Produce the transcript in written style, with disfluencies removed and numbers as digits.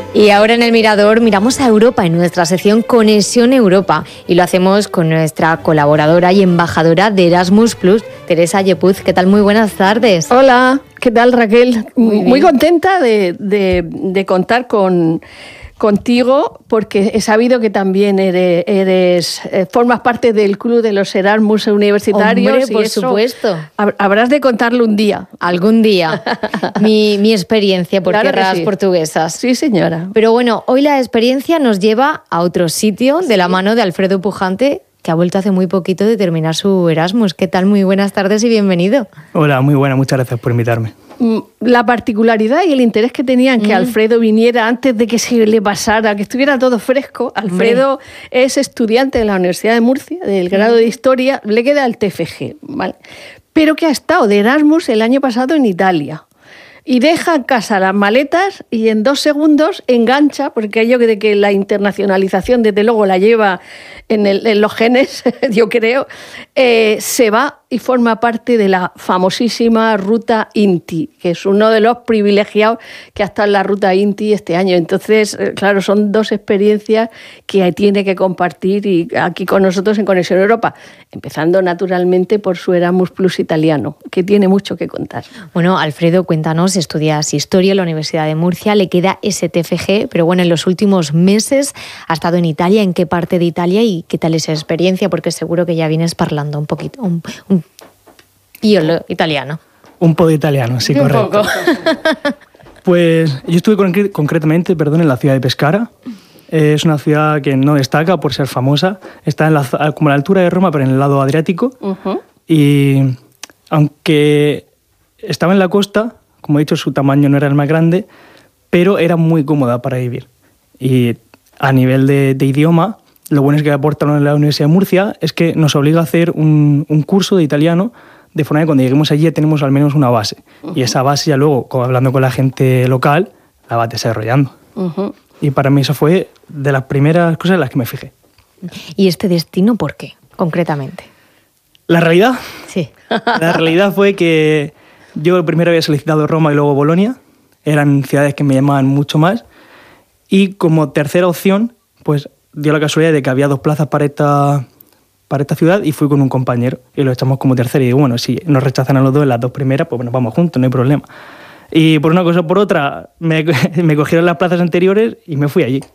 Y ahora en El Mirador miramos a Europa en nuestra sección Conexión Europa y lo hacemos con nuestra colaboradora y embajadora de Erasmus+, Teresa Yepuz. ¿Qué tal? Muy buenas tardes. Hola, ¿qué tal, Raquel? Muy contenta de contar contigo, porque he sabido que también formas parte del club de los Erasmus universitarios. Hombre, por supuesto. Habrás de contarlo un día. Algún día. mi experiencia por tierras portuguesas. Sí, señora. Pero bueno, hoy la experiencia nos lleva a otro sitio de la mano de Alfredo Pujante, que ha vuelto hace muy poquito de terminar su Erasmus. ¿Qué tal? Muy buenas tardes y bienvenido. Hola, muy buena. Muchas gracias por invitarme. La particularidad y el interés que tenían que Alfredo viniera antes de que se le pasara, que estuviera todo fresco. Alfredo es estudiante de la Universidad de Murcia, del grado de Historia, le queda el TFG, ¿vale? Pero que ha estado de Erasmus el año pasado en Italia. Y deja en casa las maletas y en 2 segundos engancha, porque aquello de que la internacionalización desde luego la lleva en los genes, yo creo, se va y forma parte de la famosísima Ruta Inti, que es uno de los privilegiados que ha estado en la Ruta Inti este año. Entonces, claro, son 2 experiencias que tiene que compartir y aquí con nosotros en Conexión Europa, empezando naturalmente por su Erasmus Plus italiano, que tiene mucho que contar. Bueno, Alfredo, cuéntanos, estudias Historia en la Universidad de Murcia, le queda ese TFG, pero bueno, en los últimos meses ha estado en Italia. ¿En qué parte de Italia y qué tal esa experiencia? Porque seguro que ya vienes parlando un poquito, un piolo italiano. Un po' de italiano, sí, correcto. Un poco. Pues yo estuve concretamente en la ciudad de Pescara. Es una ciudad que no destaca por ser famosa. Está como a la altura de Roma, pero en el lado Adriático. Y aunque estaba en la costa, como he dicho, su tamaño no era el más grande, pero era muy cómoda para vivir. Y a nivel de idioma, lo bueno es que aporta la Universidad de Murcia es que nos obliga a hacer un curso de italiano, de forma que cuando lleguemos allí ya tenemos al menos una base. Y esa base ya luego, hablando con la gente local, la vas desarrollando. Y para mí eso fue de las primeras cosas en las que me fijé. ¿Y este destino por qué, concretamente? ¿La realidad? Sí. La realidad fue que yo primero había solicitado Roma y luego Bolonia. Eran ciudades que me llamaban mucho más. Y como tercera opción, pues dio la casualidad de que había 2 plazas para esta ciudad y fui con un compañero y lo echamos como tercera. Y digo, bueno, si nos rechazan a los 2 en las 2 primeras, pues bueno, vamos juntos, no hay problema. Y por una cosa o por otra me cogieron las plazas anteriores y me fui allí.